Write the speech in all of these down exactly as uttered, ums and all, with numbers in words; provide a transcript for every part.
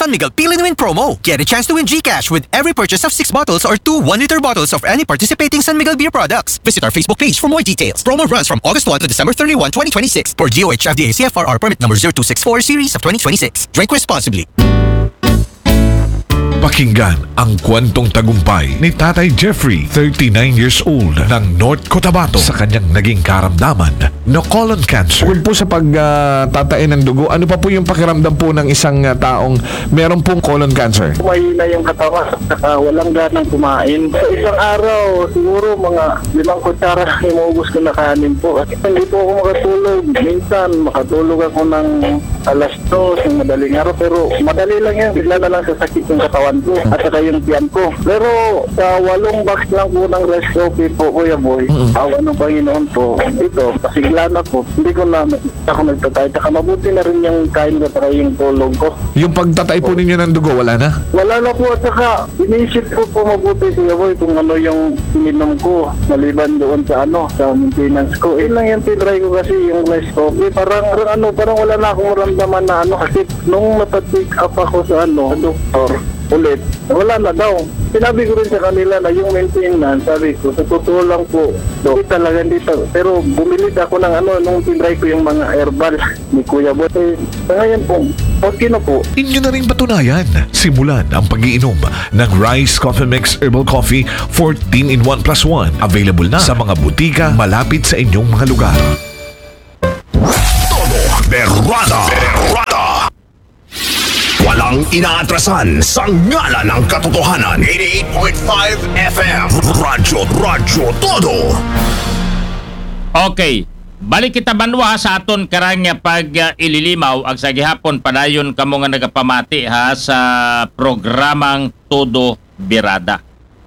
San Miguel Pili to Win promo. Get a chance to win GCash with every purchase of six bottles or two one-liter bottles of any participating San Miguel beer products. Visit our Facebook page for more details. Promo runs from August first to December thirty-first, twenty twenty-six. For D O H F D A C F R R permit number zero two six four series of twenty twenty-six. Drink responsibly. Pakinggan ang kwentong tagumpay ni Tatay Jeffrey, thirty-nine years old, ng North Cotabato sa kanyang naging karamdaman na colon cancer. Bukod po sa pagtatain ng dugo, ano pa po yung pakiramdam po ng isang uh, taong meron pong colon cancer? Mahina yung katawan, saka walang ganang kumain. Sa isang araw, siguro mga limang kutsara inuubos ko na kanin po. At hindi po ako makatulog. Minsan, makatulog ako ng alas dos ng madaling araw. Pero madali lang yan. Bigla na lang sasakit yung katawan ko at saka yung tiyan ko. Pero sa walong box lang po ng rice coffee po, Kuya Boy, mm-hmm. awa ng Panginoon po, ito, pasigla na po. Hindi ko na ako nagtatay. Saka mabuti na rin yung kain ko at yung tulog ko. Yung pagtatay po ninyo ng dugo, wala na? Wala na po at saka inisip ko po mabuti, Kuya Boy, kung ano yung ininom ko maliban doon sa ano, sa maintenance ko. Eh lang yung tinry ko kasi yung rice coffee. Parang, parang ano, parang wala na akong maramdaman na ano kasi nung napatik up ako sa ano, doktor, ulit, wala na daw. Sinabi ko rin sa kanila na yung maintenance, sabi ko, sa totoo lang po, do, talaga dito. Pero bumili ako ng ano, nung tinry ko yung mga herbal ni Kuya Boy. Eh, ngayon po, okay na po. Inyo na rin patunayan. Simulan ang pag-iinom ng Rice Coffee Mix Herbal Coffee fourteen in one plus one. Available na sa mga butika malapit sa inyong mga lugar. Todo Berwada. Berwada. Walang inaatrasan sa ngala ng katotohanan. eighty-eight point five F M. Radyo, Radyo Todo. Okay. Balik kita banwa sa aton karang pag uh, ililimaw ang sa gihapon padayon kamo nga nagapamati ha sa programang Todo Birada.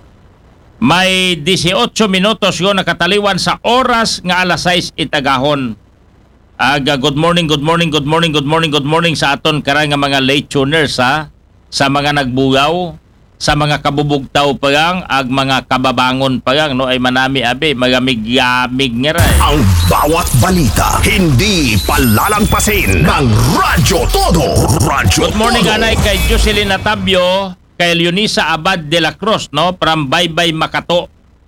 May eighteen minutos yo nakataliwan sa oras nga alas sais itagahon. Aga, good morning, good morning, good morning, good morning, good morning sa aton karang mga late tuners ha, sa mga nagbugaw, sa mga kabubugtaw pa lang, ag mga kababangon pa lang, no, ay manami abe, magamig-gamig nga rin. Ang bawat balita, hindi palalagpasin ng Radyo Todo. Radyo Good morning, Todo. anay, kay Jocelyn Natabio, kay Leonisa Abad de la Cruz, no, from Baybay, Makato.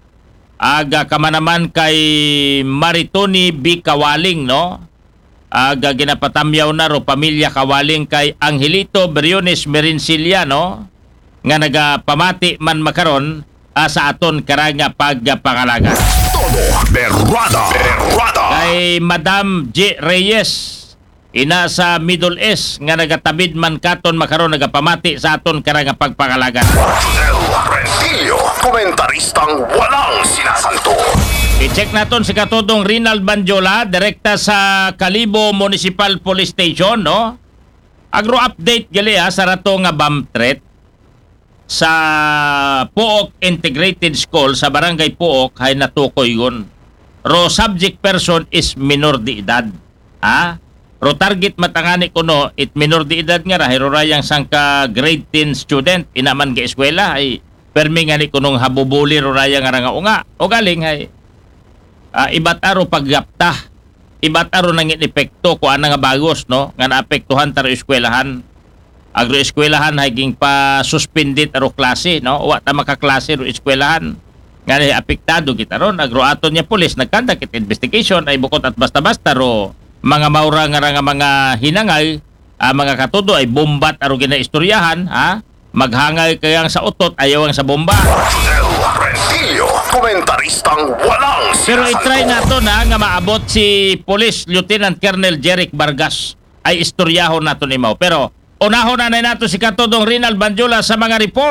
Aga, kamanaman kay Maritoni B. Kawaling, no, aga ginapatamyaw na ro pamilya Kawaling kay Angelito Briones Merincilia, no, nga nagapamati man makaron uh, sa aton karanga pagpangalaga. Todo Berwada. Berwada. Kay Madam J. Reyes, ina sa Middle East nga nagatabid man katon makaron nagapamati sa aton karanga pagpangalaga. El Rentillo, komentaristang walang sinasanto. I-check naton si katudong Rinald Banjola, direkta sa Kalibo Municipal Police Station, no? Agro update gali ha sa rato nga bomb threat sa Pook Integrated School sa Barangay Pook hay natukoy yun. Ro subject person is minor de edad. Ha? Ro target matangani kuno it minor de edad nga ra ro rayang sangka grade ten student inaman ga eskwela ay permi nga ni kunong habubuli ro rayang nga unga o galing hay uh, ibat aro paggapta. Ibat aro nang epekto ko ana nga bagos, no, nga naapektuhan taro eskwelahan. Agro eskwelahan haging pa suspended aro klase, no, wa ta makaklase ro eskwelahan. Nga apektado kita ron agro aton nya pulis nagkandak it investigation ay bukod at basta-basta ro mga maura nga nga mga hinangay, uh, mga katudo ay bombat aro ginaistoryahan, ha, maghangay kayang sa utot ayaw ang sa bomba. El Rentillo, komentaristang walang Pero sinasanto. i-try nato na nga maabot si Police Lieutenant Colonel Jeric Vargas ay istoryahon nato ni Mao. Pero unahon na na nato si katudong Rinald Banjola sa mga report.